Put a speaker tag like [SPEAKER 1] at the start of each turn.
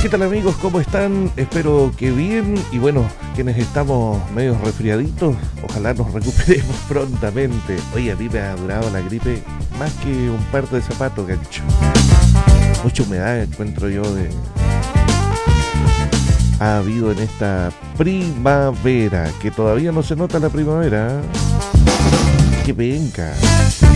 [SPEAKER 1] ¿Qué tal amigos? ¿Cómo están? Espero que bien. Y bueno, quienes estamos medio resfriaditos, ojalá nos recuperemos prontamente. Oye, a mí me ha durado la gripe más que un par de zapatos, gancho. Mucha humedad encuentro yo ha habido en esta primavera, que todavía no se nota la primavera. ¡Qué penca!